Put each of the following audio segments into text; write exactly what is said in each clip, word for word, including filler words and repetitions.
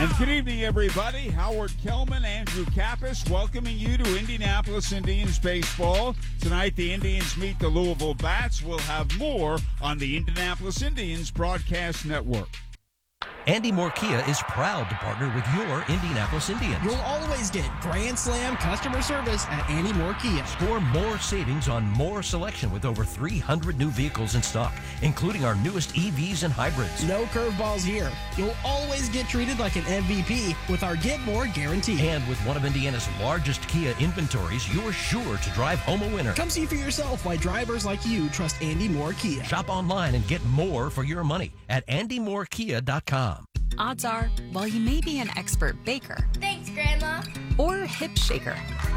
And good evening, everybody. Howard Kellman, Andrew Kappas, welcoming you to Indianapolis Indians baseball. Tonight, the Indians meet the Louisville Bats. We'll have more on the Indianapolis Indians Broadcast Network. Andy Moore Kia is proud to partner with your Indianapolis Indians. You'll always get Grand Slam customer service at Andy Moore Kia. Score more savings on more selection with over three hundred new vehicles in stock, including our newest E Vs and hybrids. No curveballs here. You'll always get treated like an M V P with our Get More guarantee. And with one of Indiana's largest Kia inventories, you're sure to drive home a winner. Come see for yourself why drivers like you trust Andy Moore Kia. Shop online and get more for your money at andy moore kia dot com. Odds are, while you may be an expert baker, thanks, Grandma, or hip shaker,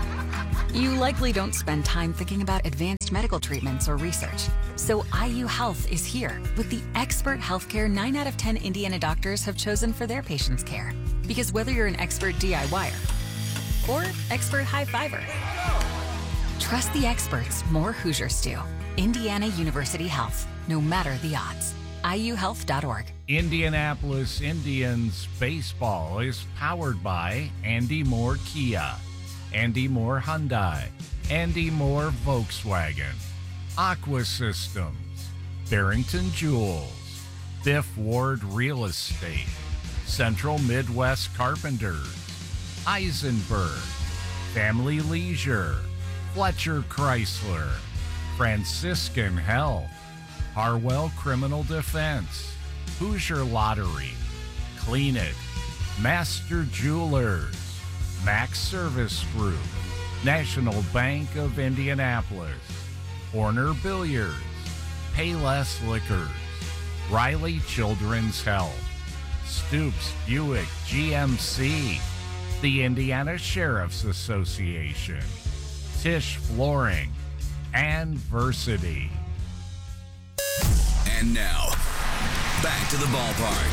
you likely don't spend time thinking about advanced medical treatments or research. So I U Health is here with the expert healthcare nine out of ten Indiana doctors have chosen for their patients' care. Because whether you're an expert DIYer or expert high-fiver, trust the experts more Hoosiers do. Indiana University Health, no matter the odds. I U health dot org. Indianapolis Indians baseball is powered by Andy Moore Kia, Andy Moore Hyundai, Andy Moore Volkswagen, Aqua Systems, Barrington Jewels, Biff Ward Real Estate, Central Midwest Carpenters, Eisenberg, Family Leisure, Fletcher Chrysler, Franciscan Health, Harwell Criminal Defense, Hoosier Lottery, Clean It, Master Jewelers, Max Service Group, National Bank of Indianapolis, Horner Billiards, Payless Liquors, Riley Children's Health, Stoops Buick G M C, the Indiana Sheriff's Association, Tisch Flooring, and Versity. And now, back to the ballpark.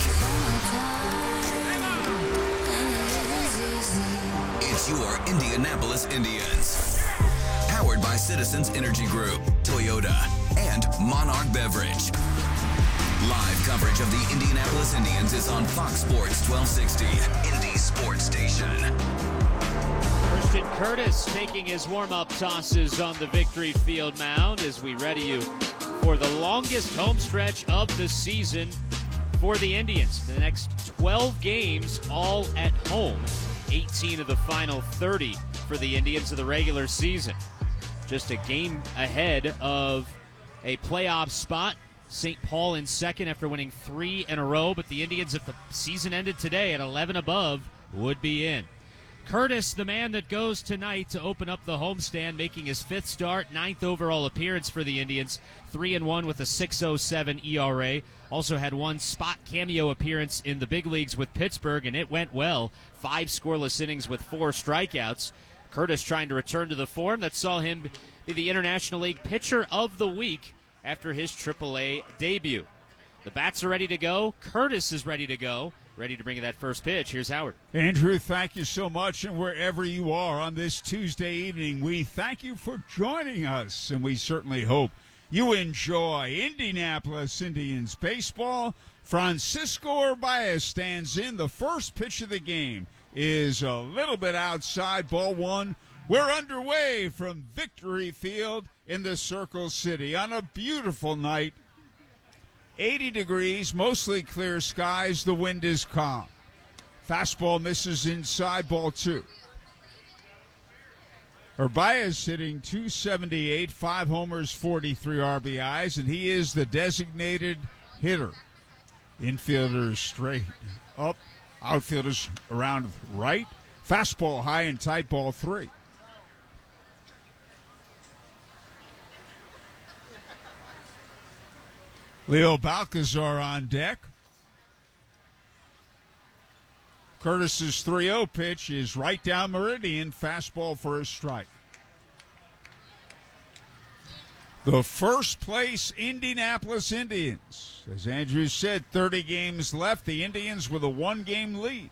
It's your Indianapolis Indians. Powered by Citizens Energy Group, Toyota, and Monarch Beverage. Live coverage of the Indianapolis Indians is on Fox Sports twelve sixty, Indy Sports Station. Christian Curtis taking his warm-up tosses on the Victory Field mound as we ready you for the longest home stretch of the season for the Indians. The next twelve games all at home, eighteen of the final thirty for the Indians of the regular season. Just a game ahead of a playoff spot. Saint Paul in second after winning three in a row, but the Indians, if the season ended today at eleven above, would be in. Curtis, the man that goes tonight to open up the homestand, making his fifth start, ninth overall appearance for the Indians, three and one with a six oh seven E R A. Also had one spot cameo appearance in the big leagues with Pittsburgh, and it went well. Five scoreless innings with four strikeouts. Curtis trying to return to the form that saw him be the International League Pitcher of the Week after his triple A debut. The bats are ready to go. Curtis is ready to go. Ready to bring you that first pitch. Here's Howard. Andrew, thank you so much. And wherever you are on this Tuesday evening, we thank you for joining us. And we certainly hope you enjoy Indianapolis Indians baseball. Francisco Urbias stands in. The first pitch of the game is a little bit outside, ball one. We're underway from Victory Field in the Circle City on a beautiful night. eighty degrees, mostly clear skies. The wind is calm. Fastball misses inside, ball two. Urbias hitting two seventy-eight, five homers, forty-three R B Is, and he is the designated hitter. Infielders straight up, outfielders around right. Fastball high and tight, ball three. Leo Balcazar on deck. Curtis's three oh pitch is right down meridian. Fastball for a strike. The first place Indianapolis Indians. As Andrew said, thirty games left. The Indians with a one-game lead.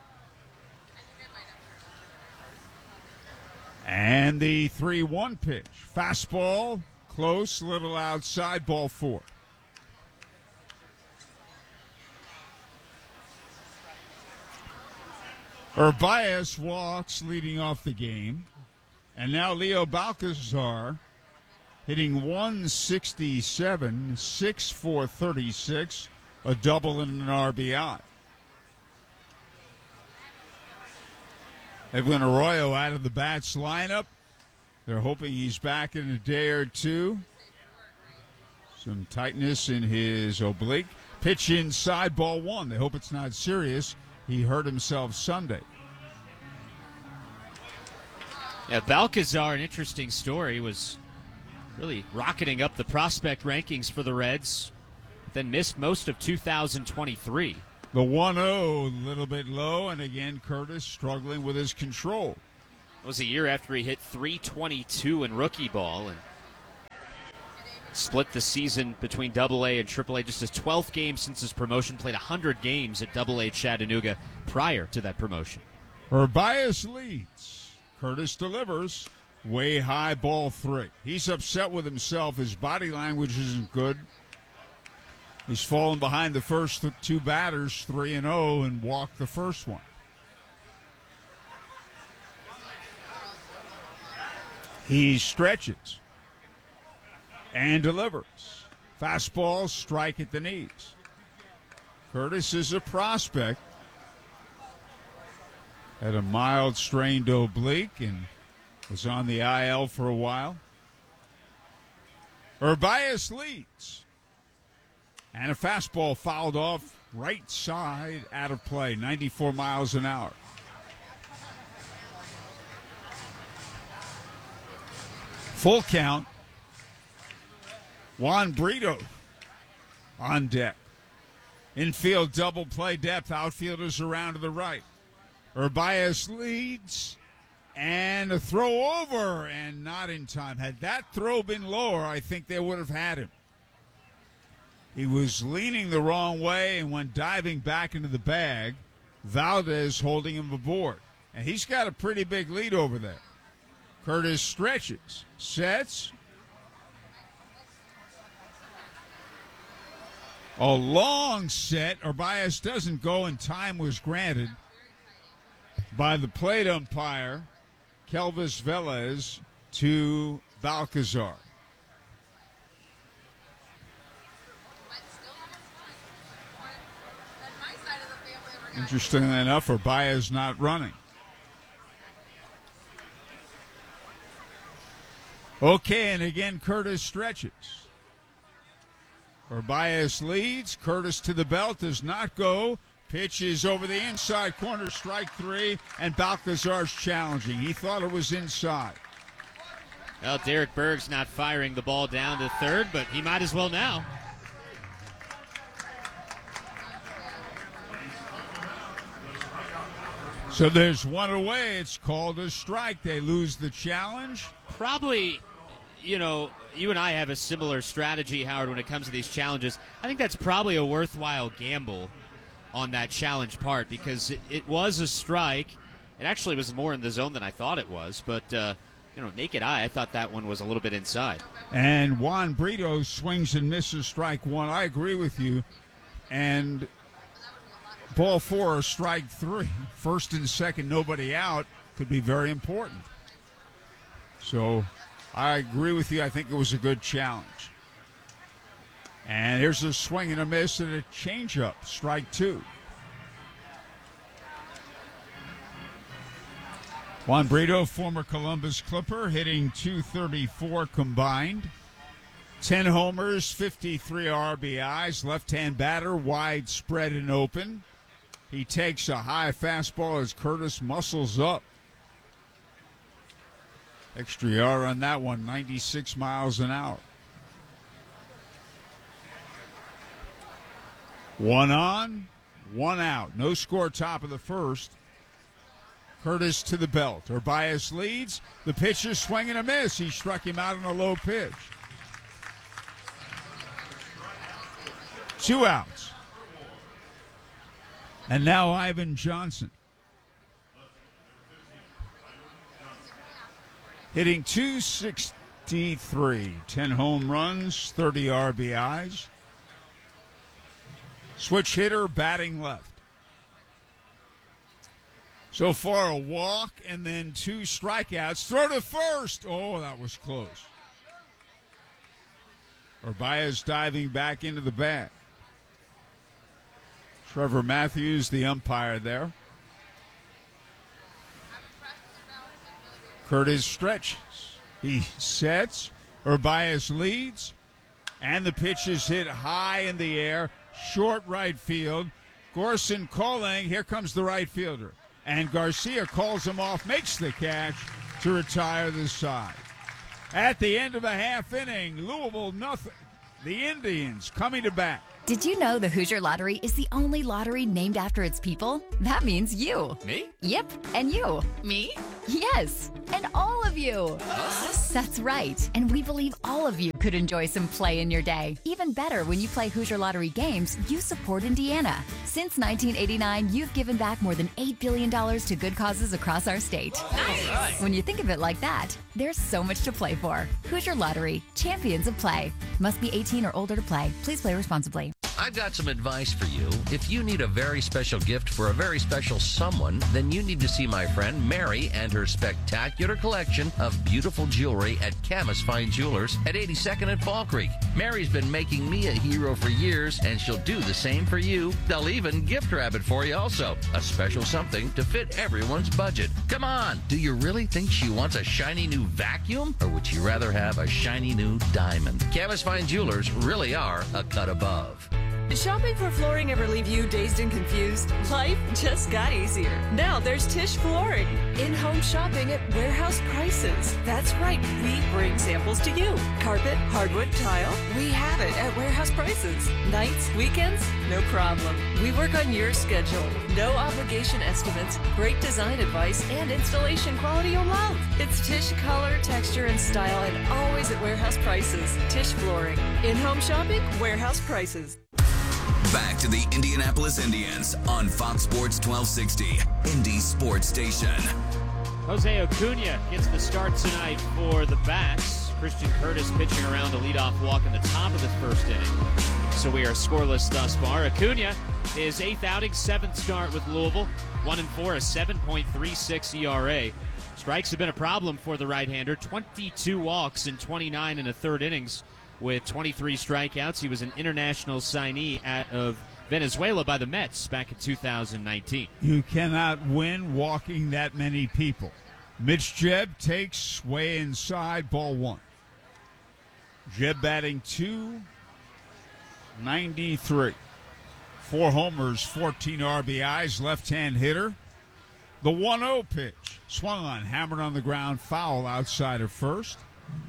And the three one pitch. Fastball, close, little outside, ball four. Urbias walks leading off the game. And now Leo Balcazar hitting one sixty-seven, six for thirty-six, a double and an R B I. Edwin Arroyo out of the Bats lineup. They're hoping he's back in a day or two. Some tightness in his oblique. Pitch inside, ball one. They hope it's not serious. He hurt himself Sunday. Yeah, Balcazar, an interesting story, was really rocketing up the prospect rankings for the Reds, then missed most of two thousand twenty-three. The one oh, a little bit low, and again, Curtis struggling with his control. It was a year after he hit three twenty-two in rookie ball and split the season between double A and triple A. Just his twelfth game since his promotion, played one hundred games at double A Chattanooga prior to that promotion. Urbias leads. Curtis delivers. Way high, ball three. He's upset with himself. His body language isn't good. He's fallen behind the first two batters, three and oh, and walked the first one. He stretches and delivers. Fastball, strike at the knees. Curtis is a prospect. Had a mild strained oblique and was on the I L for a while. Urbias leads. And a fastball fouled off right side, out of play, ninety-four miles an hour. Full count. Juan Brito on deck. Infield double play depth. Outfielders around to the right. Urbias leads, and a throw over, and not in time. Had that throw been lower, I think they would have had him. He was leaning the wrong way and went diving back into the bag. Valdez holding him aboard. And he's got a pretty big lead over there. Curtis stretches, sets. A long set. Urbias doesn't go, and time was granted by the plate umpire, Kelvis Velez, to Balcazar. Interestingly enough, Urbias not running. Okay, and again, Curtis stretches. Urbias leads. Curtis to the belt, does not go. Pitch is over the inside corner, strike three, and Balcazar's challenging. He thought it was inside. Well, Derek Berg's not firing the ball down to third, but he might as well now. So there's one away. It's called a strike. They lose the challenge. Probably, you know, you and I have a similar strategy, Howard, when it comes to these challenges. I think that's probably a worthwhile gamble on that challenge part, because it, it was a strike. It actually was more in the zone than I thought it was, but uh, you know, naked eye, I thought that one was a little bit inside. And Juan Brito swings and misses strike one. I agree with you. And ball four or strike three, first and second, nobody out, could be very important. So I agree with you. I think it was a good challenge. And here's a swing and a miss and a changeup, strike two. Juan Brito, former Columbus Clipper, hitting two thirty-four combined. ten homers, fifty-three R B Is, left-hand batter, widespread and open. He takes a high fastball as Curtis muscles up. Extra yard on that one, ninety-six miles an hour. One on, one out. No score, top of the first. Curtis to the belt. Urbias leads. The pitcher swing and a miss. He struck him out on a low pitch. Two outs. And now Ivan Johnson. Hitting two sixty-three. ten home runs, thirty R B Is. Switch hitter, batting left. So far, a walk and then two strikeouts. Throw to first. Oh, that was close. Urbias diving back into the bag. Trevor Matthews, the umpire there. Curtis stretches. He sets. Urbias leads. And the pitch is hit high in the air. Short right field. Gorson calling. Here comes the right fielder. And Garcia calls him off, makes the catch to retire the side. At the end of a half inning, Louisville nothing. The Indians coming to bat. Did you know the Hoosier Lottery is the only lottery named after its people? That means you. Me? Yep, and you. Me? Yes, and all of you. Us? That's right. And we believe all of you could enjoy some play in your day. Even better, when you play Hoosier Lottery games, you support Indiana. Since nineteen eighty-nine, you've given back more than eight billion dollars to good causes across our state. Nice. When you think of it like that, there's so much to play for. Hoosier Lottery, champions of play. Must be eighteen or older to play. Please play responsibly. I've got some advice for you. If you need a very special gift for a very special someone, then you need to see my friend Mary and her spectacular collection of beautiful jewelry at Camus Fine Jewelers at eighty-second and Fall Creek. Mary's been making me a hero for years, and she'll do the same for you. They'll even gift wrap it for you also. A special something to fit everyone's budget. Come on, do you really think she wants a shiny new vacuum? Or would she rather have a shiny new diamond? Camus Fine Jewelers really are a cut above. Did shopping for flooring ever leave you dazed and confused? Life just got easier. Now there's Tisch Flooring. In-home shopping at warehouse prices. That's right, we bring samples to you. Carpet, hardwood, tile, we have it at warehouse prices. Nights, weekends, no problem. We work on your schedule. No obligation estimates, great design advice, and installation quality you'll love. It's Tisch color, texture, and style, and always at warehouse prices. Tisch Flooring. In-home shopping, warehouse prices. Back to the Indianapolis Indians on Fox Sports twelve sixty, Indy Sports Station. Jose Acuna gets the start tonight for the Bats. Christian Curtis pitching around a leadoff walk in the top of the first inning. So we are scoreless thus far. Acuna, his eighth outing, seventh start with Louisville. One and four, a seven point three six E R A. Strikes have been a problem for the right-hander. twenty-two walks in twenty-nine and a third innings. With twenty-three strikeouts, he was an international signee out of Venezuela by the Mets back in two thousand nineteen. You cannot win walking that many people. Mitch Jebb takes way inside, ball one. Jebb batting two ninety-three. Four homers, fourteen R B Is, left-hand hitter. The one oh pitch. Swung on, hammered on the ground, foul outside of first.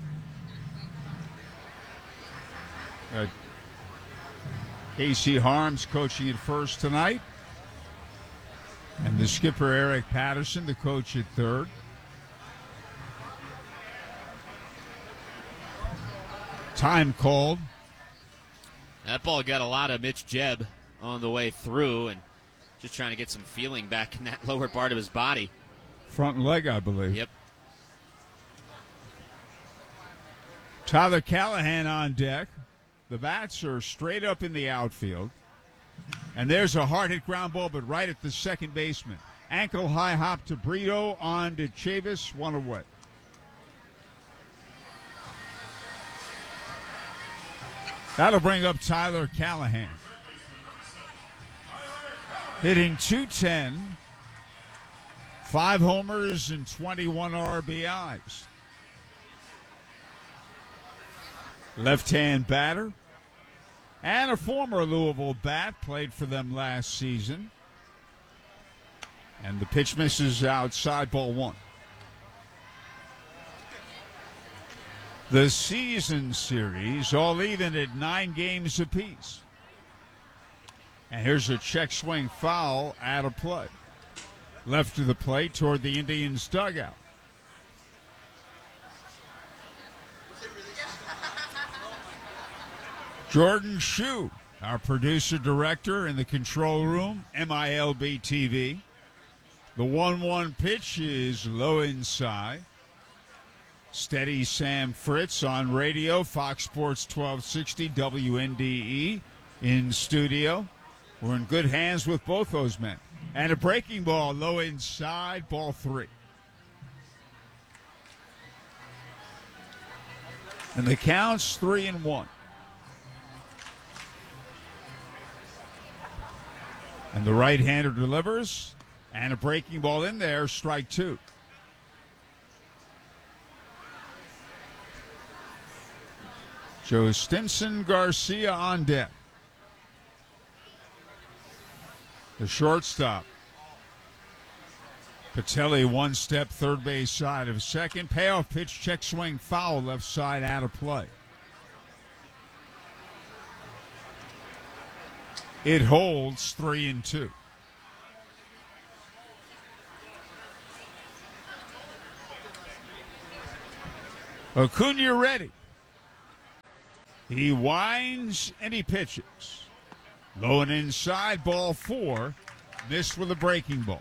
Uh, Casey Harms coaching at first tonight. And the skipper, Eric Patterson, the coach at third. Time called. That ball got a lot of Mitch Jebb on the way through and just trying to get some feeling back in that lower part of his body. Front leg, I believe. Yep. Tyler Callahan on deck. The Bats are straight up in the outfield. And there's a hard-hit ground ball, but right at the second baseman. Ankle high hop to Brito on to Chavis, one away. That'll bring up Tyler Callahan. Hitting two ten. Five homers and twenty-one R B Is. Left-hand batter. And a former Louisville bat, played for them last season. And the pitch misses outside, ball one. The season series all even at nine games apiece. And here's a check swing foul out of play. Left to the plate toward the Indians' dugout. Jordan Shue, our producer-director in the control room, M I L B T V. The one one pitch is low inside. Steady Sam Fritz on radio, Fox Sports twelve sixty, W N D E in studio. We're in good hands with both those men. And a breaking ball, low inside, ball three. And the count's three and one. And the right-hander delivers, and a breaking ball in there, strike two. Joe Stinson Garcia on deck. The shortstop. Patelli one step third base side of second. Payoff pitch, check swing, foul left side, out of play. It holds three and two. Acuna ready. He winds and he pitches. Low and inside, ball four. Missed with a breaking ball.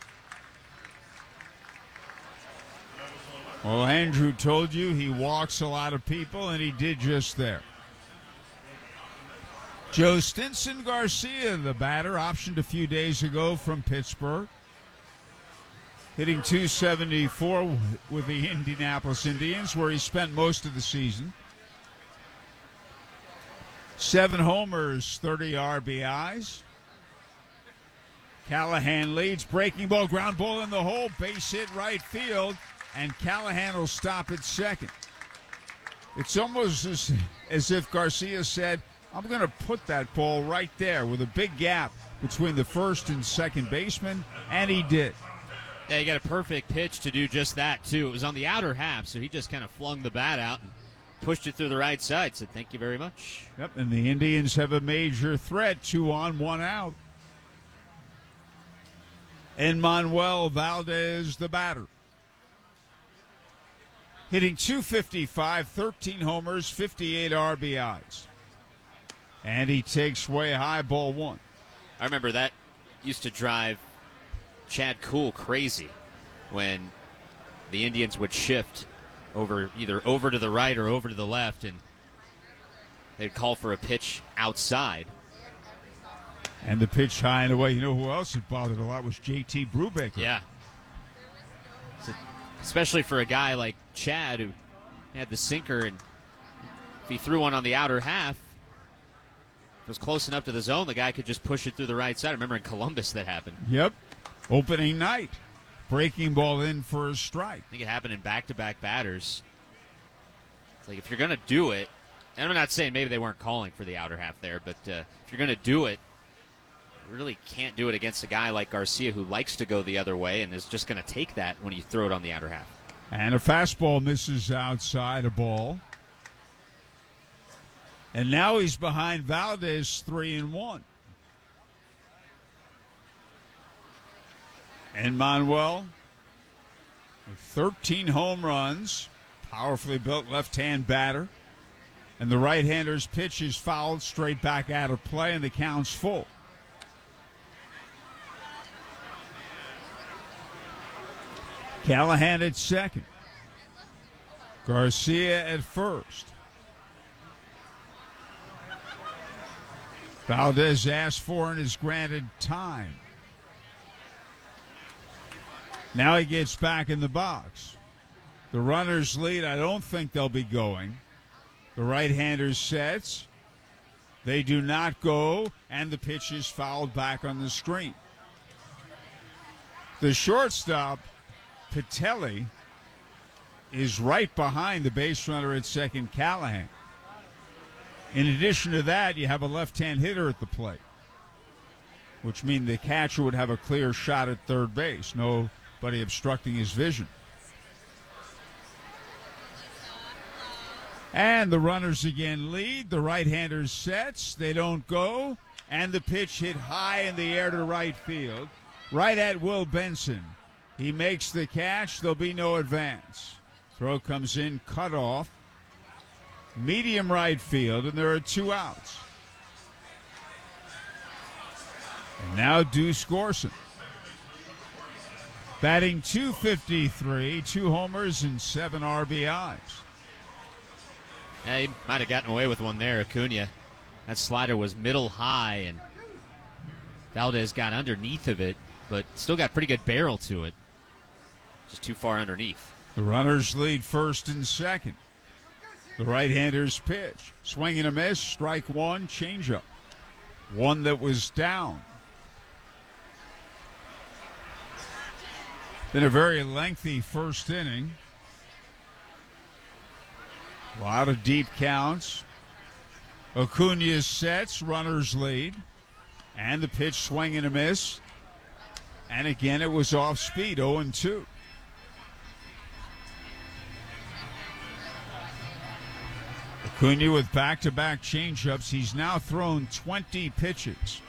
Well, Andrew told you he walks a lot of people, and he did just there. Joe Stinson Garcia, the batter, optioned a few days ago from Pittsburgh. Hitting two seventy-four with the Indianapolis Indians, where he spent most of the season. Seven homers, thirty R B Is. Callahan leads. Breaking ball, ground ball in the hole. Base hit right field. And Callahan will stop at second. It's almost as, as if Garcia said, I'm going to put that ball right there with a big gap between the first and second baseman, and he did. Yeah, he got a perfect pitch to do just that, too. It was on the outer half, so he just kind of flung the bat out and pushed it through the right side. Said, thank you very much. Yep, and the Indians have a major threat, two on, one out. And Manuel Valdez, the batter. Hitting two fifty-five, thirteen homers, fifty-eight R B Is. And he takes way high, ball one. I remember that used to drive Chad Kuhl crazy when the Indians would shift over either over to the right or over to the left, and they'd call for a pitch outside. And the pitch high and away. You know who else it bothered a lot was J T Brubaker. Yeah. So, especially for a guy like Chad who had the sinker, and if he threw one on the outer half, if it was close enough to the zone, the guy could just push it through the right side. I remember in Columbus that happened. Yep. Opening night. Breaking ball in for a strike. I think it happened in back-to-back batters. It's like if you're going to do it, and I'm not saying maybe they weren't calling for the outer half there, but uh, if you're going to do it, you really can't do it against a guy like Garcia who likes to go the other way and is just going to take that when you throw it on the outer half. And a fastball misses outside, a ball. And now he's behind Valdez, three and one. And Manuel, with thirteen home runs, powerfully built left-hand batter. And the right-hander's pitch is fouled straight back out of play, and the count's full. Callahan at second. Garcia at first. Valdez asked for and is granted time. Now he gets back in the box. The runners lead. I don't think they'll be going. The right-hander sets. They do not go, and the pitch is fouled back on the screen. The shortstop, Patelli, is right behind the base runner at second, Callahan. In addition to that, you have a left-hand hitter at the plate, which means the catcher would have a clear shot at third base. Nobody obstructing his vision. And the runners again lead. The right-hander sets. They don't go. And the pitch hit high in the air to right field, right at Will Benson. He makes the catch. There'll be no advance. Throw comes in, cut off. Medium right field, and there are two outs. And now Deuce Gorson. Batting two fifty-three, two homers and seven R B Is. Yeah, he might have gotten away with one there, Acuna. That slider was middle high and Valdez got underneath of it, but still got pretty good barrel to it. Just too far underneath. The runners lead first and second. The right-hander's pitch. Swing and a miss, strike one, changeup. One that was down. Been a very lengthy first inning. A lot of deep counts. Acuna sets, runners lead. And the pitch, swing and a miss. And again, it was off speed, oh and two. Acuna with back-to-back changeups. He's now thrown twenty pitches.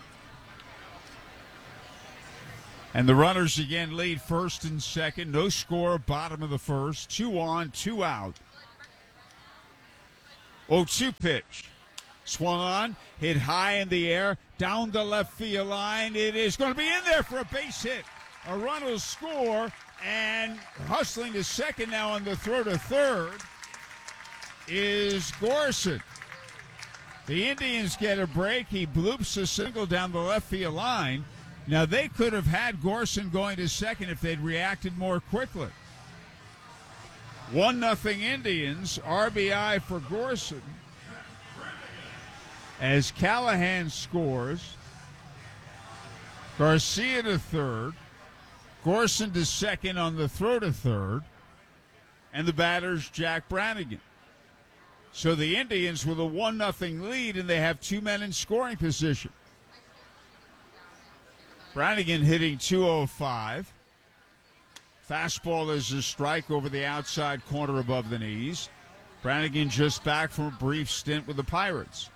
And the runners again lead first and second. No score, bottom of the first. Two on, two out. oh two pitch. Swung on, hit high in the air, down the left field line. It is going to be in there for a base hit. A run will score, and hustling to second now on the throw to third is Gorson. The Indians get a break. He bloops a single down the left field line. Now, they could have had Gorson going to second if they'd reacted more quickly. one nothing Indians, R B I for Gorson. As Callahan scores, Garcia to third, Gorson to second on the throw to third, and the batter's Jack Brannigan. So the Indians with a one nothing lead, and they have two men in scoring position. Brannigan hitting two oh five. Fastball is a strike over the outside corner above the knees. Brannigan just back from a brief stint with the Pirates.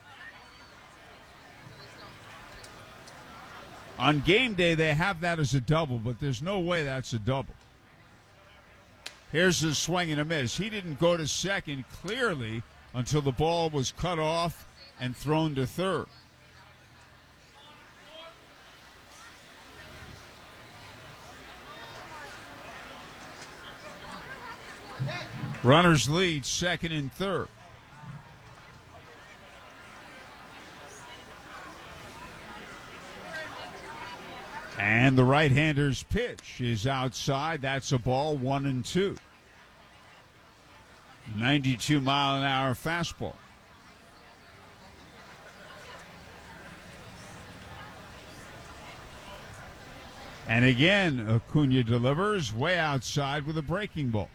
On game day, they have that as a double, but there's no way that's a double. Here's his swing and a miss. He didn't go to second clearly until the ball was cut off and thrown to third. Runners lead second and third. And the right-hander's pitch is outside. That's a ball, one and two. ninety-two mile an hour fastball. And again, Acuna delivers way outside with a breaking ball.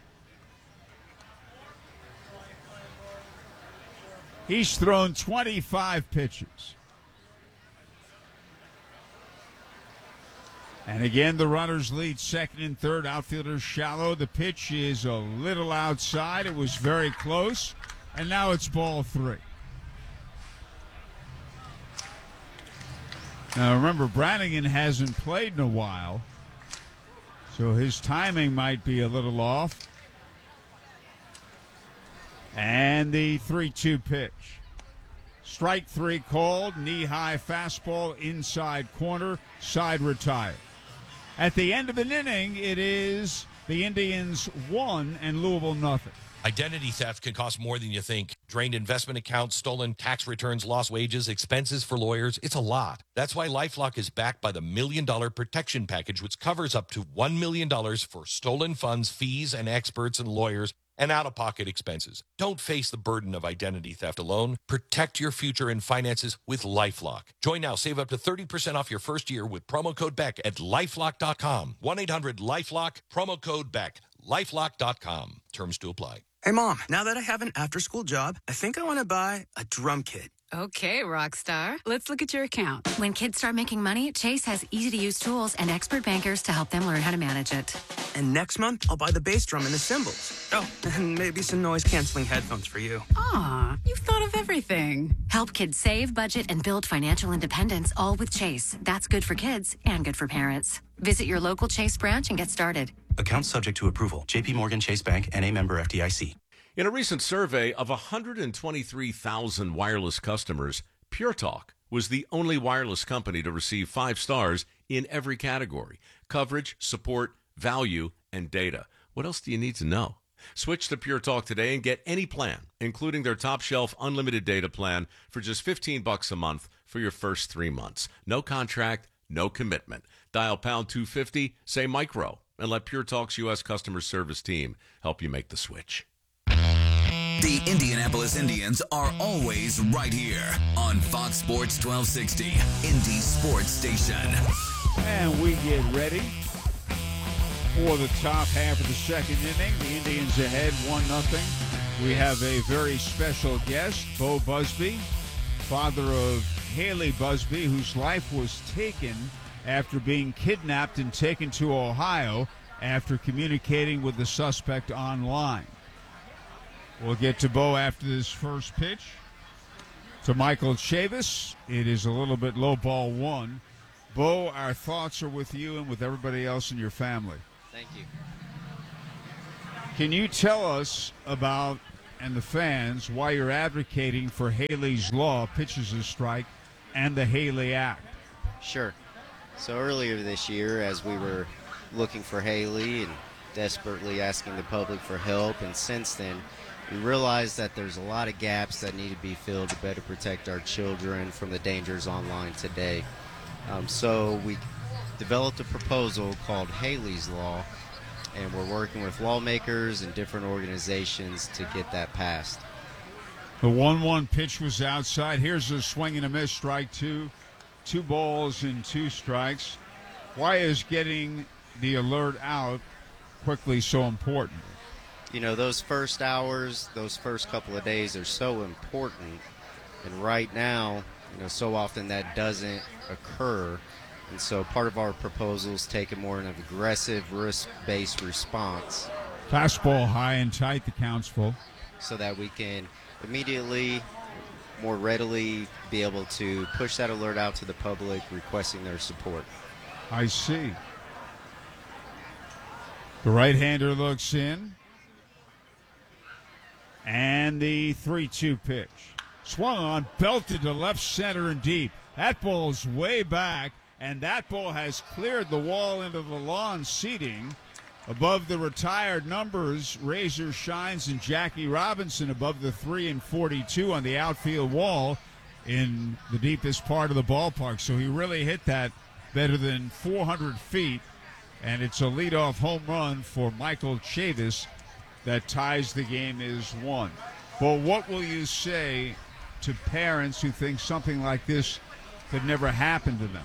He's thrown twenty-five pitches. And again, the runners lead second and third. Outfielders shallow. The pitch is a little outside. It was very close. And now it's ball three. Now remember, Brannigan hasn't played in a while, so his timing might be a little off. And the three two pitch. Strike three called. Knee-high fastball, inside corner, side retired. At the end of an inning, it is the Indians one and Louisville nothing. Identity theft can cost more than you think. Drained investment accounts, stolen tax returns, lost wages, expenses for lawyers. It's a lot. That's why LifeLock is backed by the Million Dollar Protection Package, which covers up to one million dollars for stolen funds, fees, and experts and lawyers, and out-of-pocket expenses. Don't face the burden of identity theft alone. Protect your future and finances with LifeLock. Join now. Save up to thirty percent off your first year with promo code Beck at lifelock dot com. one eight hundred lifelock, promo code Beck. lifelock dot com. Terms to apply. Hey, Mom, now that I have an after-school job, I think I want to buy a drum kit. Okay, Rockstar. Let's look at your account. When kids start making money, Chase has easy-to-use tools and expert bankers to help them learn how to manage it. And next month, I'll buy the bass drum and the cymbals. Oh, and maybe some noise-canceling headphones for you. Aw, you've thought of everything. Help kids save, budget, and build financial independence, all with Chase. That's good for kids and good for parents. Visit your local Chase branch and get started. Account subject to approval. J P Morgan Chase Bank, N A member F D I C. In a recent survey of one hundred twenty-three thousand wireless customers, Pure Talk was the only wireless company to receive five stars in every category: coverage, support, value, and data. What else do you need to know? Switch to Pure Talk today and get any plan, including their top shelf unlimited data plan, for just fifteen bucks a month for your first three months. No contract, no commitment. Dial pound two fifty, say micro, and let Pure Talk's U S customer service team help you make the switch. The Indianapolis Indians are always right here on Fox Sports twelve sixty, Indy Sports Station. And we get ready for the top half of the second inning. The Indians ahead one nothing. We have a very special guest, Bo Busby, father of Haley Busby, whose life was taken after being kidnapped and taken to Ohio after communicating with the suspect online. We'll get to Bo after this first pitch. To Michael Chavis, it is a little bit low, ball one. Bo, our thoughts are with you and with everybody else in your family. Thank you. Can you tell us about, and the fans, why you're advocating for Haley's Law, pitches a strike, and the Haley Act? Sure. So earlier this year, as we were looking for Haley and desperately asking the public for help, and since then, we realized that there's a lot of gaps that need to be filled to better protect our children from the dangers online today. Um, so we developed a proposal called Haley's Law, and we're working with lawmakers and different organizations to get that passed. The one one pitch was outside. Here's a swing and a miss, strike two. Two balls and two strikes. Why is getting the alert out quickly so important? You know, those first hours, those first couple of days are so important. And right now, you know, so often that doesn't occur. And so part of our proposal is taking more of an aggressive, risk-based response. Fastball high and tight, the count's full. So that we can immediately, more readily be able to push that alert out to the public requesting their support. I see. The right-hander looks in. And the three two pitch. Swung on, belted to left center and deep. That ball's way back, and that ball has cleared the wall into the lawn seating. Above the retired numbers, Razor Shines and Jackie Robinson above the three and forty-two on the outfield wall in the deepest part of the ballpark. So he really hit that better than four hundred feet, and it's a leadoff home run for Michael Chavis that ties the game as one. Well, what will you say to parents who think something like this could never happen to them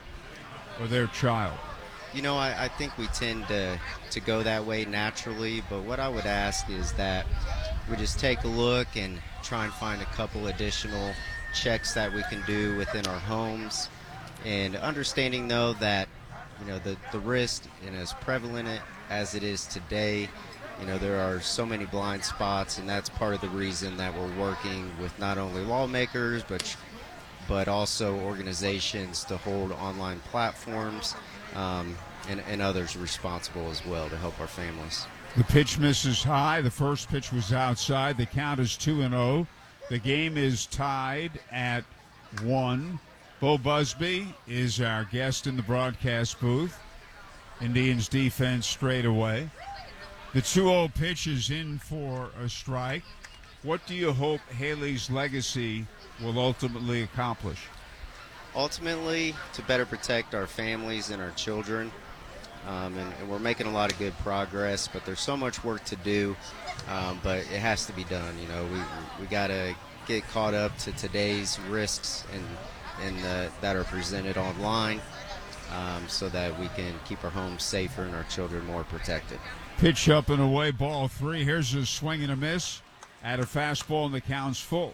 or their child? You know, I, I think we tend to, to go that way naturally, but what I would ask is that we just take a look and try and find a couple additional checks that we can do within our homes, and understanding, though, that, you know, the, the risk, and as prevalent as it is today, you know, there are so many blind spots, and that's part of the reason that we're working with not only lawmakers, but but also organizations to hold online platforms um, and, and others responsible as well to help our families. The pitch misses high. The first pitch was outside. The count is two and oh. The game is tied at one. Bo Busby is our guest in the broadcast booth. Indians defense straight away. The two oh pitch is in for a strike. What do you hope Haley's legacy will ultimately accomplish? Ultimately, to better protect our families and our children. Um, and, and we're making a lot of good progress, but there's so much work to do, um, but it has to be done. You know, we we got to get caught up to today's risks and, and the, that are presented online um, so that we can keep our homes safer and our children more protected. Pitch up and away, ball three. Here's a swing and a miss at a fastball, and the count's full.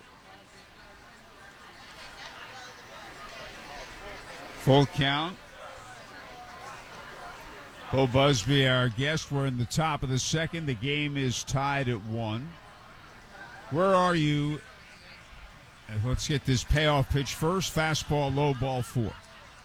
Full count. Bo Busby, our guest. We're in the top of the second. The game is tied at one. Where are you? Let's get this payoff pitch first. Fastball, low, ball four.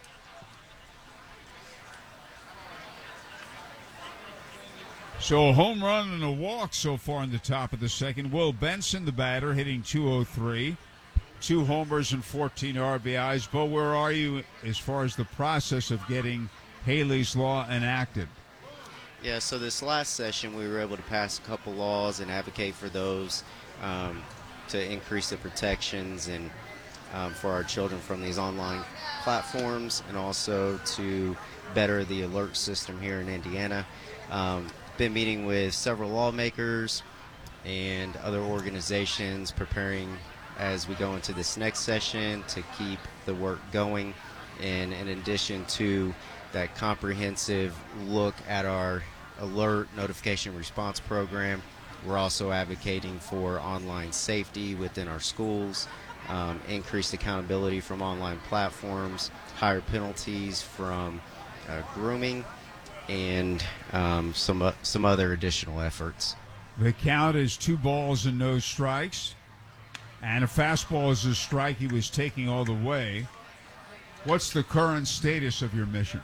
So a home run and a walk so far in the top of the second. Will Benson, the batter, hitting two oh three. Two homers and fourteen R B Is. Bo, where are you as far as the process of getting Haley's Law enacted? Yeah, so this last session we were able to pass a couple laws and advocate for those um, to increase the protections and um, for our children from these online platforms and also to better the alert system here in Indiana. Um, been meeting with several lawmakers and other organizations preparing as we go into this next session to keep the work going. And in addition to that comprehensive look at our alert notification response program, we're also advocating for online safety within our schools, um, increased accountability from online platforms, higher penalties from uh, grooming, and um, some uh, some other additional efforts. The count is two balls and no strikes, and a fastball is a strike. He was taking all the way. What's the current status of your mission?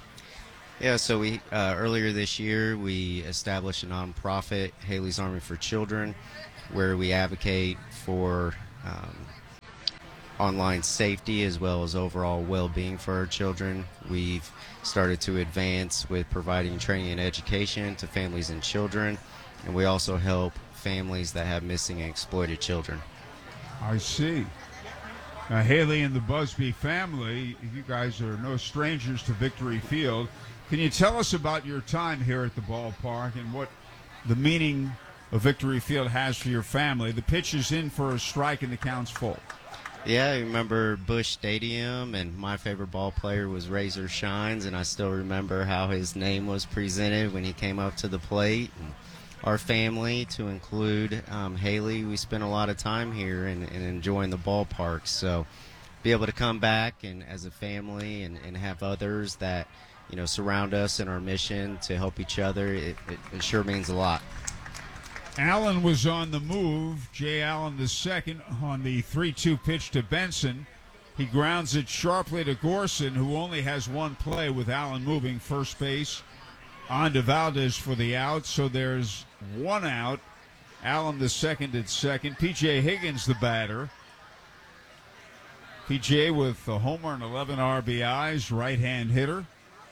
Yeah, so we uh, earlier this year we established a nonprofit, Haley's Army for Children, where we advocate for um, online safety as well as overall well-being for our children. We've started to advance with providing training and education to families and children, and we also help families that have missing and exploited children. I see. Now, Haley and the Busby family, you guys are no strangers to Victory Field. Can you tell us about your time here at the ballpark and what the meaning of Victory Field has for your family? The pitch is in for a strike and the count's full. Yeah, I remember Busch Stadium, and my favorite ball player was Razor Shines, and I still remember how his name was presented when he came up to the plate. And our family, to include um, Haley, we spent a lot of time here and, and enjoying the ballpark. So be able to come back and as a family and, and have others that, you know, surround us in our mission to help each other, it, it, it sure means a lot. Allen was on the move. Jay Allen the second on the three two pitch to Benson. He grounds it sharply to Gorson, who only has one play with Allen moving first base. On to Valdez for the out, so there's one out. Allen the second at second. P J Higgins the batter. P J with a homer and eleven R B Is, right-hand hitter.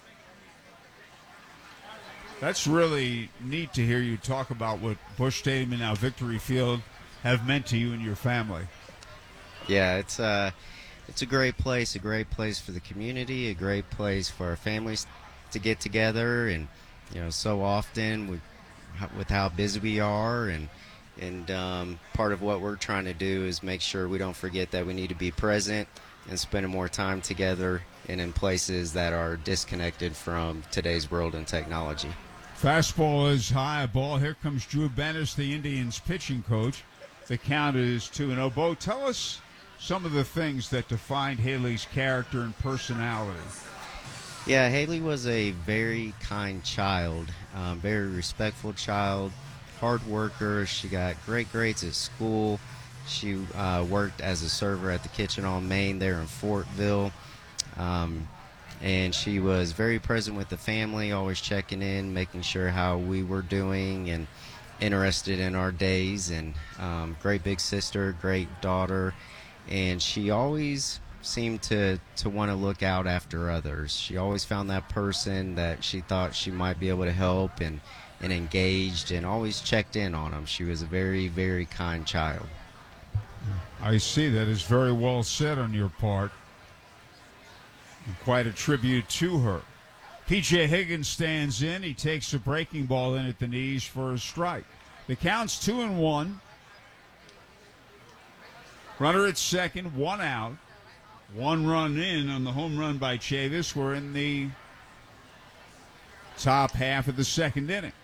That's really neat to hear you talk about what Busch Stadium and now Victory Field have meant to you and your family. Yeah, it's uh, it's a great place, a great place for the community, a great place for our families to get together. And, you know, so often we, with how busy we are, and and um, part of what we're trying to do is make sure we don't forget that we need to be present and spending more time together and in places that are disconnected from today's world and technology. Fastball is high, a ball. Here comes Drew Bennis, the Indians pitching coach. The count is two and oh. Bo, tell us some of the things that defined Haley's character and personality. Yeah, Haley was a very kind child, um, very respectful child, hard worker. She got great grades at school. She uh, worked as a server at the Kitchen on Main there in Fortville. Um, and she was very present with the family, always checking in, making sure how we were doing and interested in our days. And um, great big sister, great daughter. And she always seemed to, to want to look out after others. She always found that person that she thought she might be able to help and, and engaged and always checked in on them. She was a very, very kind child. I see. That is very well said on your part. And quite a tribute to her. P J Higgins stands in. He takes a breaking ball in at the knees for a strike. The count's two and one. Runner at second, one out. One run in on the home run by Chavis. We're in the top half of the second inning.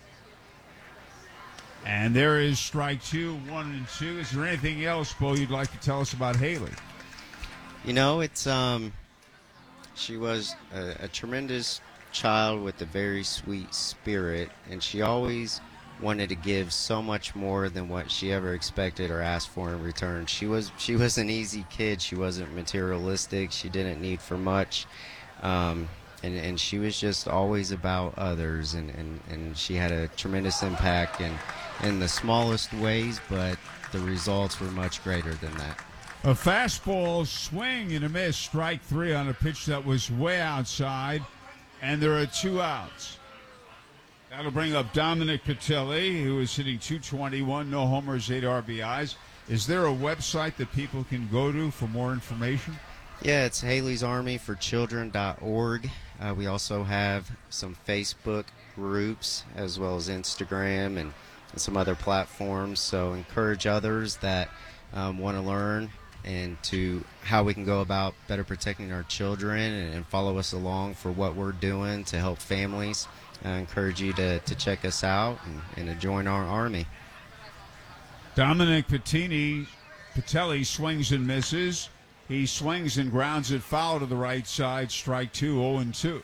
And there is strike two, one and two. Is there anything else, Bo, you'd like to tell us about Haley? You know, it's um, she was a, a tremendous child with a very sweet spirit, and she always wanted to give so much more than what she ever expected or asked for in return. She was she was an easy kid. She wasn't materialistic. She didn't need for much. Um, and, and she was just always about others, and, and, and she had a tremendous impact in, in the smallest ways, but the results were much greater than that. A fastball swing and a miss, strike three on a pitch that was way outside, and there are two outs. That'll bring up Dominic Catelli, who is hitting two twenty-one, no homers, eight R B Is. Is there a website that people can go to for more information? Yeah, it's Haley's Army for Children dot org. Uh, we also have some Facebook groups as well as Instagram and, and some other platforms. So encourage others that um, want to learn and to how we can go about better protecting our children and, and follow us along for what we're doing to help families. I encourage you to, to check us out and, and to join our army. Dominic Patini, Patelli swings and misses. He swings and grounds it foul to the right side. Strike two, oh and two.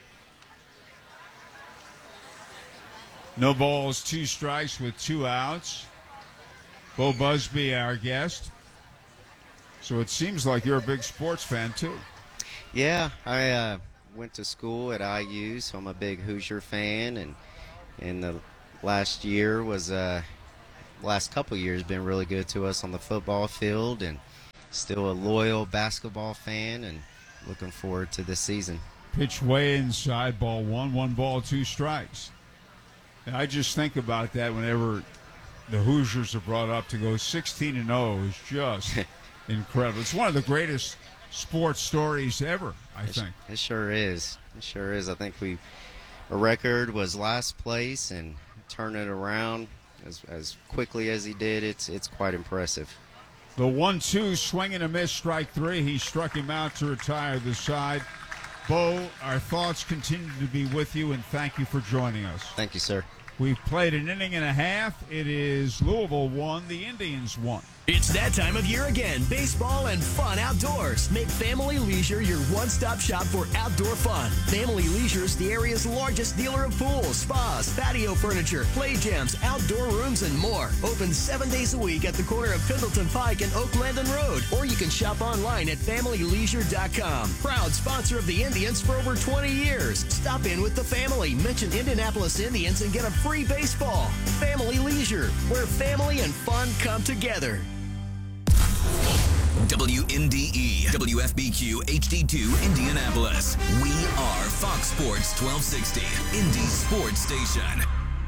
No balls, two strikes with two outs. Bo Busby, our guest. So it seems like you're a big sports fan, too. Yeah, I uh, went to school at I U, so I'm a big Hoosier fan. And, and the last year was, uh, last couple of years, been really good to us on the football field. And still a loyal basketball fan and looking forward to this season. Pitch way inside, ball one, one ball, two strikes. And I just think about that whenever the Hoosiers are brought up. To go sixteen and oh is just incredible. It's one of the greatest sports stories ever, I it, think. It sure is. It sure is. I think we, our record was last place, and turn it around as, as quickly as he did, it's it's quite impressive. The one two, swing and a miss, strike three. He struck him out to retire the side. Bo, our thoughts continue to be with you, and thank you for joining us. Thank you, sir. We've played an inning and a half. It is Louisville one, the Indians one. It's that time of year again. Baseball and fun outdoors. Make Family Leisure your one-stop shop for outdoor fun. Family Leisure is the area's largest dealer of pools, spas, patio furniture, play gyms, outdoor rooms, and more. Open seven days a week at the corner of Pendleton Pike and Oak Landon Road. Or you can shop online at family leisure dot com. Proud sponsor of the Indians for over twenty years. Stop in with the family. Mention Indianapolis Indians and get a free baseball. Family Leisure, where family and fun come together. W N D E, W F B Q H D two, Indianapolis. We are Fox Sports twelve sixty, Indy's sports station.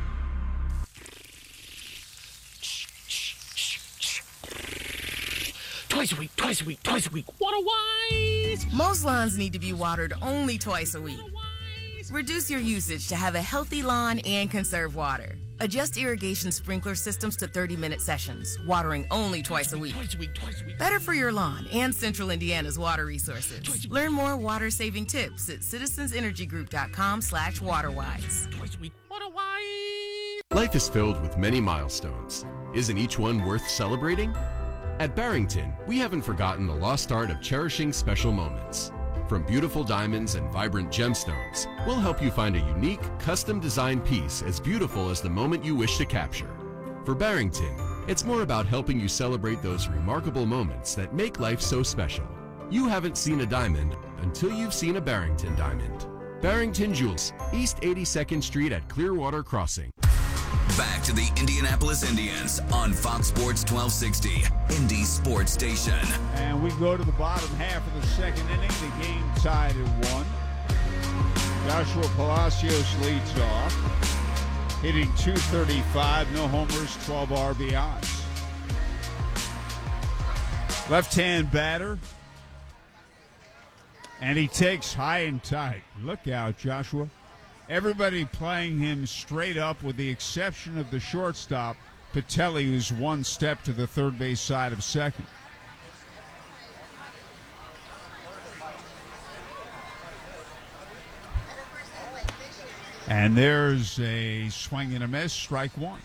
Twice a week, twice a week, twice a week. Water-wise! Most lawns need to be watered only twice a week. Reduce your usage to have a healthy lawn and conserve water. Adjust irrigation sprinkler systems to thirty-minute sessions, watering only twice a week. Twice a week, twice a week. Better for your lawn and Central Indiana's water resources. Learn more water-saving tips at citizensenergygroup.com slash waterwise. Twice a week, water-wise. Life is filled with many milestones. Isn't each one worth celebrating? At Barrington, we haven't forgotten the lost art of cherishing special moments. From beautiful diamonds and vibrant gemstones, we'll help you find a unique, custom-designed piece as beautiful as the moment you wish to capture. For Barrington, it's more about helping you celebrate those remarkable moments that make life so special. You haven't seen a diamond until you've seen a Barrington diamond. Barrington Jewels, East eighty-second Street at Clearwater Crossing. Back to the Indianapolis Indians on Fox Sports twelve sixty, Indy Sports Station. And we go to the bottom half of the second inning. The game tied at one. Joshua Palacios leads off, hitting two thirty-five, no homers, twelve R B Is. Left-hand batter, and he takes high and tight. Look out, Joshua. Everybody playing him straight up with the exception of the shortstop, Patelli, who's one step to the third base side of second. And there's a swing and a miss, strike one.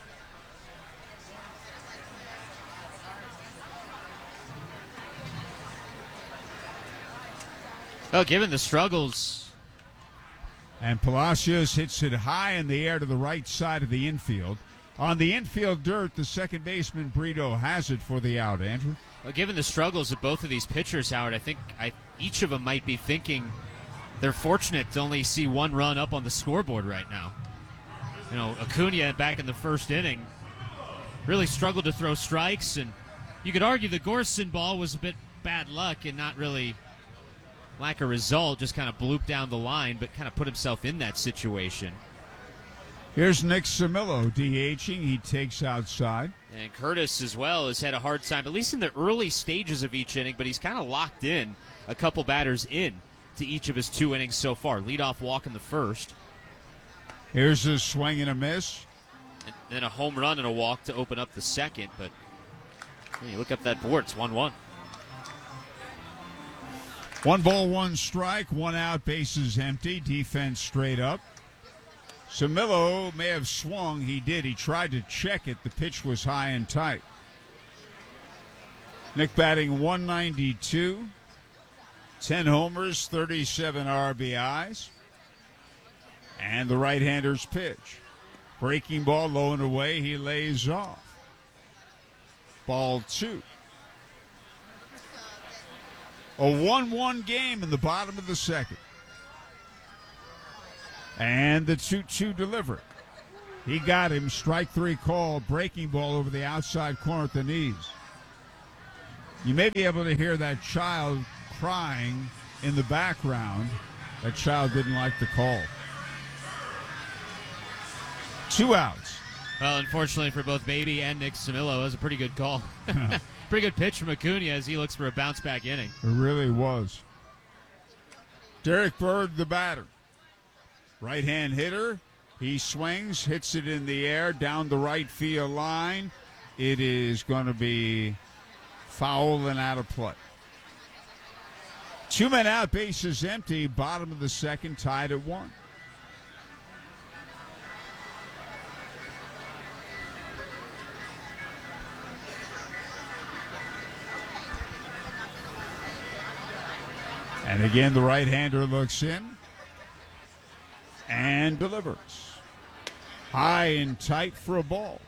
Well, given the struggles. And Palacios hits it high in the air to the right side of the infield. On the infield dirt, the second baseman, Brito, has it for the out. Andrew? Well, given the struggles of both of these pitchers, Howard, I think I, each of them might be thinking they're fortunate to only see one run up on the scoreboard right now. You know, Acuna back in the first inning really struggled to throw strikes, and you could argue the Gorson ball was a bit bad luck and not really lack of result, just kind of blooped down the line, but kind of put himself in that situation. Here's Nick Samillo DHing. He takes outside. And Curtis as well has had a hard time, at least in the early stages of each inning, but he's kind of locked in a couple batters in to each of his two innings so far. Leadoff walk in the first. Here's a swing and a miss. And then a home run and a walk to open up the second, but you look up that board, it's one one. One ball, one strike, one out, bases empty, defense straight up. Samillo may have swung. He did. He tried to check it. The pitch was high and tight. Nick batting one ninety-two. ten homers, thirty-seven R B Is. And the right-hander's pitch. Breaking ball low and away. He lays off. Ball two. A one one game in the bottom of the second. And the two two delivery. He got him. Strike three call. Breaking ball over the outside corner at the knees. You may be able to hear that child crying in the background. That child didn't like the call. Two outs. Well, unfortunately for both Baby and Nick Samillo, it was a pretty good call. Pretty good pitch from Acuna as he looks for a bounce-back inning. It really was. Derek Bird, the batter. Right-hand hitter. He swings, hits it in the air, down the right field line. It is going to be foul and out of play. Two men out, bases empty. Bottom of the second, tied at one. And again, the right-hander looks in and delivers. High and tight for a ball.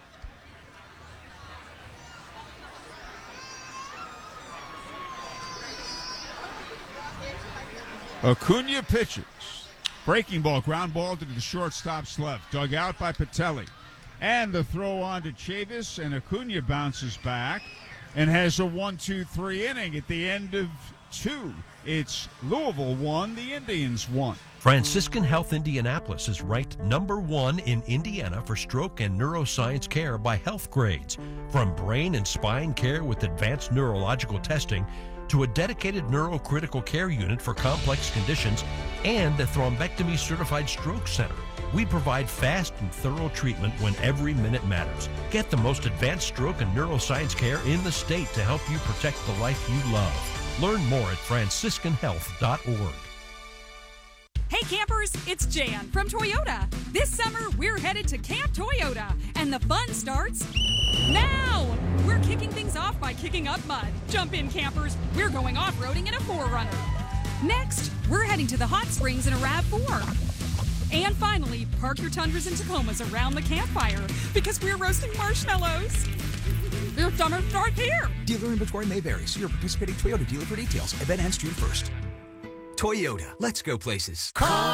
Acuna pitches. Breaking ball, ground ball to the shortstop's left. Dug out by Patelli. And the throw on to Chavis, and Acuna bounces back and has a one two three inning at the end of two. It's Louisville one, the Indians one. Franciscan Health Indianapolis is ranked number one in Indiana for stroke and neuroscience care by Health Grades. From brain and spine care with advanced neurological testing to a dedicated neurocritical care unit for complex conditions and a thrombectomy certified stroke center. We provide fast and thorough treatment when every minute matters. Get the most advanced stroke and neuroscience care in the state to help you protect the life you love. Learn more at franciscan health dot org. Hey campers, it's Jan from Toyota. This summer, we're headed to Camp Toyota, and the fun starts now. We're kicking things off by kicking up mud. Jump in, campers. We're going off-roading in a four runner. Next, we're heading to the hot springs in a RAV four. And finally, park your Tundras and Tacomas around the campfire because we're roasting marshmallows. Your summer starts here. Dealer inventory may vary. See your participating Toyota dealer for details. Event ends June first. Toyota. Let's go places. Call